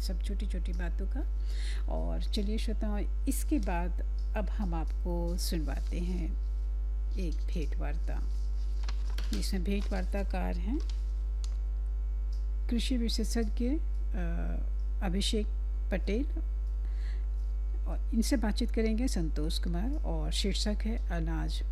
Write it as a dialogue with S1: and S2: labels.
S1: सब छोटी छोटी बातों का। और चलिए श्रोताओं, इसके बाद अब हम आपको सुनवाते हैं एक भेंट वार्ता, जिसमें भेंट वार्ताकार हैं कृषि विशेषज्ञ अभिषेक पटेल, और इनसे बातचीत करेंगे संतोष कुमार, और शीर्षक है अनाज